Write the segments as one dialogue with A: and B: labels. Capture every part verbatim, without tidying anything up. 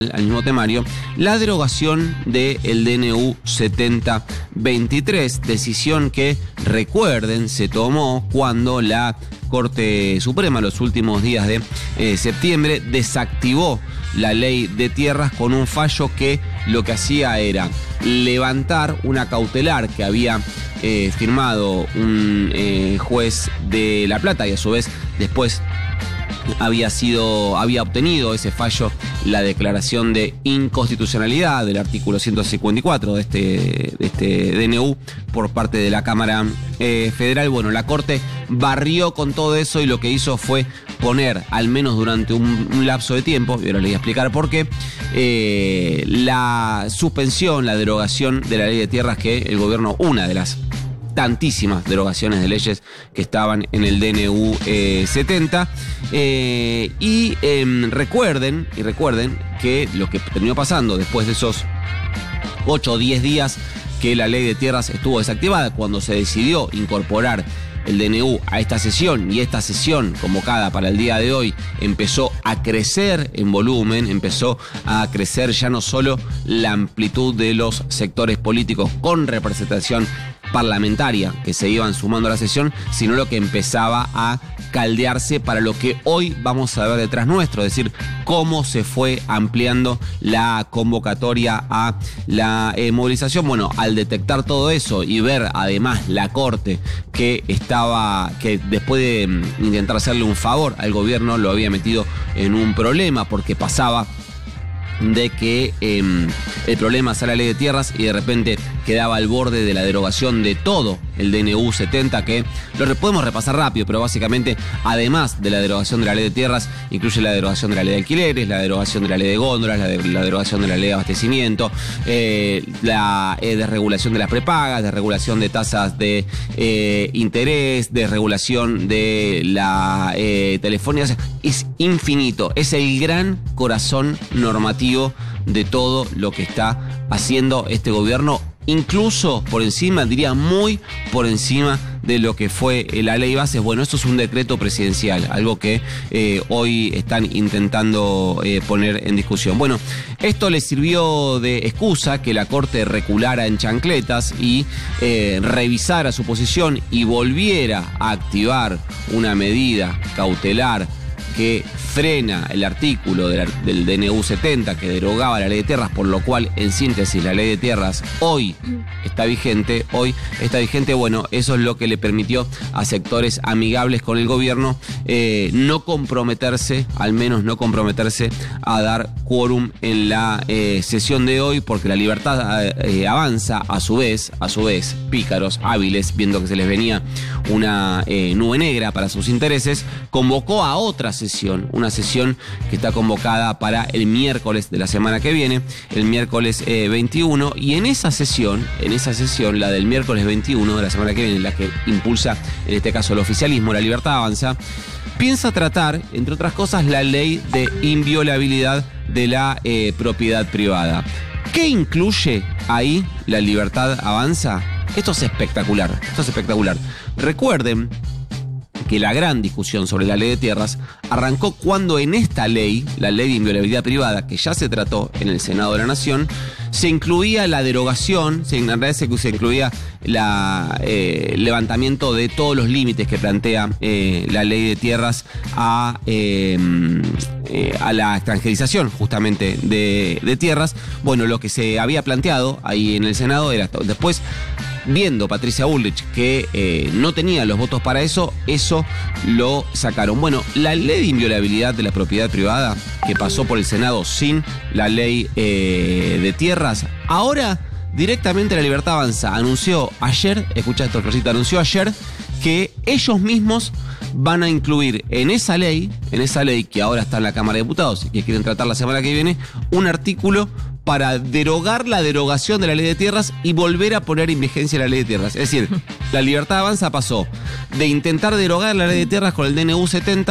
A: al mismo temario, la derogación del D N U setenta veintitrés, decisión que, recuerden, se tomó cuando la Corte Suprema, los últimos días de eh, septiembre, desactivó la ley de tierras con un fallo que lo que hacía era levantar una cautelar que había eh, firmado un eh, juez de La Plata y a su vez después había sido, había obtenido ese fallo la declaración de inconstitucionalidad del artículo ciento cincuenta y cuatro de este, de este D N U por parte de la Cámara eh, Federal. Bueno, la Corte barrió con todo eso y lo que hizo fue poner, al menos durante un, un lapso de tiempo, y ahora les voy a explicar por qué, eh, la suspensión, la derogación de la ley de tierras que el gobierno, una de las tantísimas derogaciones de leyes que estaban en el D N U eh, setenta. Eh, y eh, recuerden, y recuerden que lo que terminó pasando después de esos ocho o diez días que la ley de tierras estuvo desactivada, cuando se decidió incorporar el D N U a esta sesión, y esta sesión convocada para el día de hoy empezó a crecer en volumen, empezó a crecer ya no solo la amplitud de los sectores políticos con representación parlamentaria que se iban sumando a la sesión, sino lo que empezaba a caldearse para lo que hoy vamos a ver detrás nuestro, es decir, cómo se fue ampliando la convocatoria a la eh, movilización. Bueno, al detectar todo eso y ver además la Corte que estaba, que después de mm, intentar hacerle un favor al gobierno lo había metido en un problema porque pasaba de que eh, el problema era la ley de tierras y de repente quedaba al borde de la derogación de todo el D N U setenta, que lo podemos repasar rápido, pero básicamente, además de la derogación de la ley de tierras, incluye la derogación de la ley de alquileres, la derogación de la ley de góndolas, la, de, la derogación de la ley de abastecimiento, eh, la eh, desregulación de las prepagas, desregulación de tasas de eh, interés, desregulación de la eh, telefonía. O sea, es infinito, es el gran corazón normativo de todo lo que está haciendo este gobierno, incluso por encima, diría muy por encima de lo que fue la ley bases. Bueno, esto es un decreto presidencial, algo que eh, hoy están intentando eh, poner en discusión. Bueno, esto le sirvió de excusa que la Corte reculara en chancletas y eh, revisara su posición y volviera a activar una medida cautelar que frena el artículo del, del D N U setenta que derogaba la ley de tierras, por lo cual, en síntesis, la ley de tierras hoy está vigente, hoy está vigente. Bueno, eso es lo que le permitió a sectores amigables con el gobierno eh, no comprometerse, al menos no comprometerse a dar quórum en la eh, sesión de hoy, porque la Libertad eh, Avanza, a su vez, a su vez, pícaros, hábiles, viendo que se les venía una eh, nube negra para sus intereses, convocó a otra sesión, una sesión que está convocada para el miércoles de la semana que viene, el miércoles eh, veintiuno, y en esa sesión, en esa sesión, la del miércoles veintiuno de la semana que viene, la que impulsa en este caso el oficialismo, la Libertad Avanza, piensa tratar, entre otras cosas, la ley de inviolabilidad de la eh, propiedad privada. ¿Qué incluye ahí la Libertad Avanza? Esto es espectacular, esto es espectacular. Recuerden que la gran discusión sobre la ley de tierras arrancó cuando en esta ley, la ley de inviolabilidad privada, que ya se trató en el Senado de la Nación, se incluía la derogación, se, en realidad se, se incluía el eh, levantamiento de todos los límites que plantea eh, la ley de tierras a, eh, eh, a la extranjerización justamente de, de tierras. Bueno, lo que se había planteado ahí en el Senado era después, viendo Patricia Bullrich que eh, no tenía los votos para eso, eso lo sacaron. Bueno, la ley de inviolabilidad de la propiedad privada, que pasó por el Senado sin la ley eh, de tierras, ahora directamente la Libertad Avanza anunció ayer, escucha esto, Rosita, anunció ayer que ellos mismos van a incluir en esa ley, en esa ley que ahora está en la Cámara de Diputados y que quieren tratar la semana que viene, un artículo para derogar la derogación de la ley de tierras y volver a poner en vigencia la ley de tierras. Es decir, la Libertad Avanza pasó de intentar derogar la ley de tierras con el D N U setenta,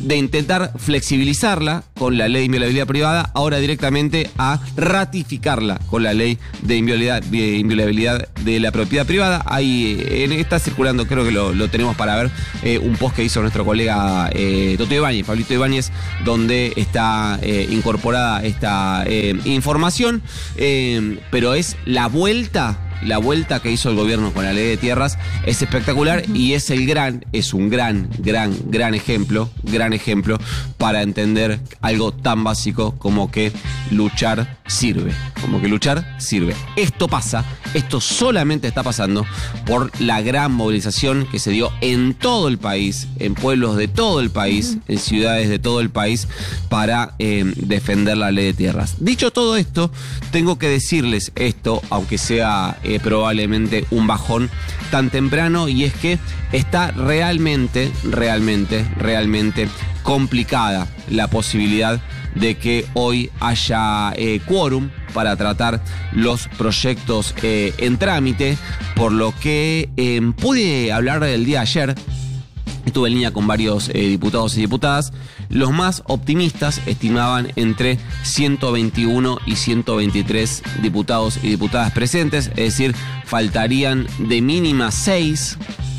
A: de intentar flexibilizarla con la ley de inviolabilidad privada, ahora directamente a ratificarla con la ley de inviolabilidad, de inviolabilidad de la propiedad privada. Ahí en, está circulando, creo que lo, lo tenemos para ver, eh, un post que hizo nuestro colega eh, Toto Ibáñez, Pablito Ibáñez, donde está eh, incorporada esta eh, información, eh, pero es la vuelta La vuelta que hizo el gobierno con la ley de tierras es espectacular y es el gran, es un gran, gran, gran ejemplo, gran ejemplo para entender algo tan básico como que luchar sirve, como que luchar sirve. Esto pasa, esto solamente está pasando por la gran movilización que se dio en todo el país, en pueblos de todo el país, en ciudades de todo el país para eh, defender la ley de tierras. Dicho todo esto, tengo que decirles esto, aunque sea eh, probablemente un bajón tan temprano, y es que está realmente, realmente, realmente complicada la posibilidad de que hoy haya eh, quórum para tratar los proyectos eh, en trámite, por lo que eh, pude hablar el día de ayer. Estuve en línea con varios eh, diputados y diputadas. Los más optimistas estimaban entre ciento veintiuno y ciento veintitrés diputados y diputadas presentes, es decir, faltarían de mínima seis,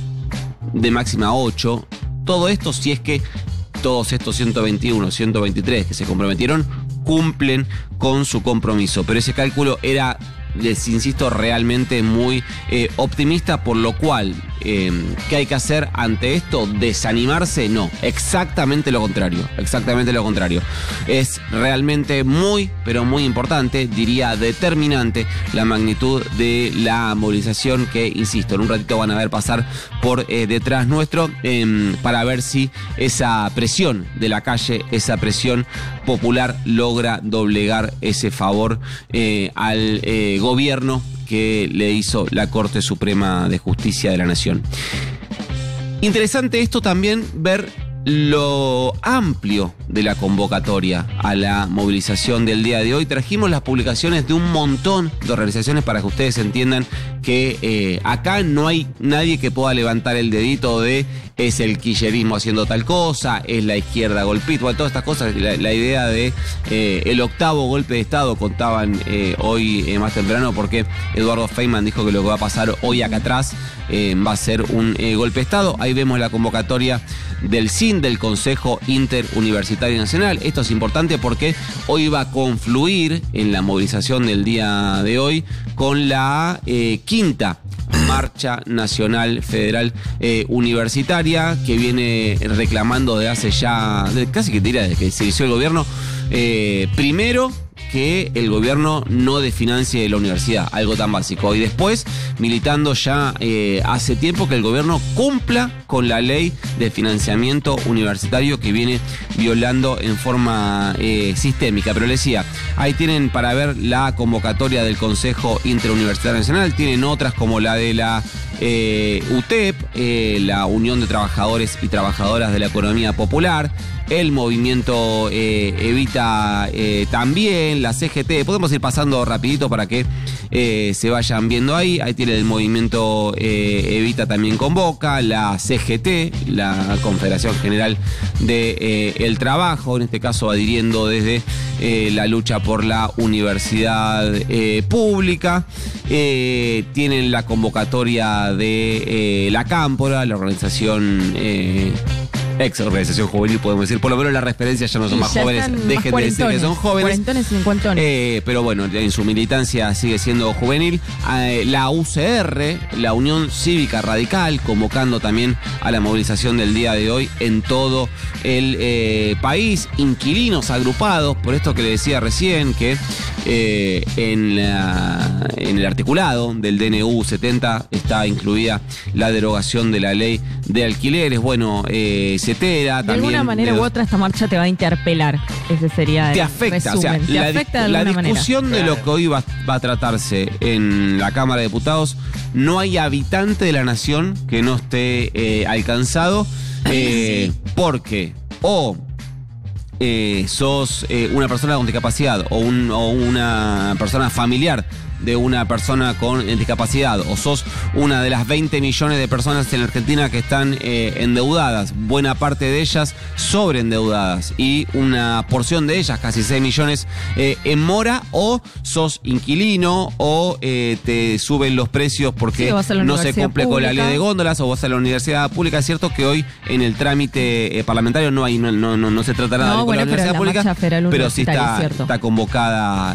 A: de máxima ocho. Todo esto si es que todos estos ciento veintiuno, ciento veintitrés que se comprometieron cumplen con su compromiso. Pero ese cálculo era, les insisto, realmente muy eh, optimista, por lo cual, eh, ¿qué hay que hacer ante esto? ¿Desanimarse? No, exactamente lo contrario, exactamente lo contrario. Es realmente muy, pero muy importante, diría determinante, la magnitud de la movilización que, insisto, en un ratito van a ver pasar por eh, detrás nuestro, eh, para ver si esa presión de la calle, esa presión popular logra doblegar ese favor eh, al eh, gobierno que le hizo la Corte Suprema de Justicia de la Nación. Interesante esto también, ver lo amplio de la convocatoria a la movilización del día de hoy. Trajimos las publicaciones de un montón de organizaciones para que ustedes entiendan que eh, acá no hay nadie que pueda levantar el dedito de es el kirchnerismo haciendo tal cosa, es la izquierda golpista, bueno, todas estas cosas. La, la idea de eh, el octavo golpe de Estado contaban eh, hoy eh, más temprano, porque Eduardo Feynman dijo que lo que va a pasar hoy acá atrás eh, va a ser un eh, golpe de Estado. Ahí vemos la convocatoria del C I N, del Consejo Interuniversitario Nacional. Esto es importante porque hoy va a confluir en la movilización del día de hoy con la eh, quinta Marcha Nacional Federal eh, Universitaria, que viene reclamando de hace ya, de, casi que diría desde que se inició el gobierno, eh, primero que el gobierno no desfinancie la universidad, algo tan básico, y después militando ya eh, hace tiempo que el gobierno cumpla con la ley de financiamiento universitario que viene violando en forma eh, sistémica. Pero les decía, ahí tienen para ver la convocatoria del Consejo Interuniversitario Nacional, tienen otras como la de la eh, U T E P, eh, la Unión de Trabajadores y Trabajadoras de la Economía Popular, el movimiento eh, Evita eh, también, la C G T. Podemos ir pasando rapidito para que eh, se vayan viendo ahí. Ahí tiene el movimiento eh, Evita también convoca, la C G T, la Confederación General del de, eh, Trabajo, en este caso adhiriendo desde eh, la lucha por la universidad eh, pública. Eh, tienen la convocatoria de eh, la Cámpora, la organización... Eh, ex organización juvenil, podemos decir, por lo menos las referencias ya no son
B: y
A: más jóvenes, dejen de decir que son jóvenes.
B: Cuarentones y cincuentones.
A: Eh, pero bueno, en su militancia sigue siendo juvenil. Eh, la U C R, la Unión Cívica Radical, convocando también a la movilización del día de hoy en todo el eh, país. Inquilinos agrupados, por esto que le decía recién, que eh, en, la, en el articulado del D N U setenta está incluida la derogación de la ley de alquileres. Bueno, eh, Cetera,
B: de
A: también,
B: alguna manera
A: de,
B: u otra esta marcha te va a interpelar. Ese sería el
A: te afecta,
B: resumen.
A: o sea,
B: te
A: la,
B: afecta de
A: la
B: alguna
A: discusión
B: manera.
A: de lo que hoy va, va a tratarse en la Cámara de Diputados, no hay habitante de la nación que no esté eh, alcanzado, eh, porque o eh, sos eh, una persona con discapacidad o, un, o una persona familiar de una persona con discapacidad o sos una de las veinte millones de personas en Argentina que están eh, endeudadas, buena parte de ellas sobreendeudadas y una porción de ellas, casi seis millones, eh, en mora, o sos inquilino o eh, te suben los precios porque
B: sí,
A: no se cumple
B: pública.
A: con la ley de góndolas o vas a la universidad pública. Es cierto que hoy en el trámite eh, parlamentario no hay no, no, no, no se trata nada
B: No,
A: de
B: bueno,
A: la
B: pero
A: universidad
B: la
A: pública,
B: marcha federal
A: pero sí
B: universitaria,
A: está,
B: es cierto.
A: está convocada